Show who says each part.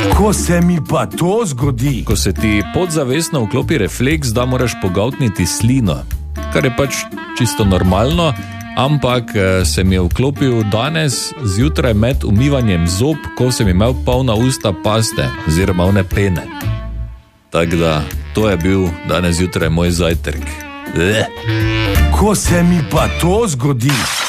Speaker 1: Ko se mi pa to zgodi?
Speaker 2: Ko se ti podzavestno vklopi refleks, da moraš pogoltniti slino, kar je pač čisto normalno, ampak se mi je vklopil danes zjutraj med umivanjem zob, ko sem imel polna usta paste oziroma one pene. Tako da, to je bil danes zjutraj moj zajtrk.
Speaker 1: Ko se mi pa to zgodi?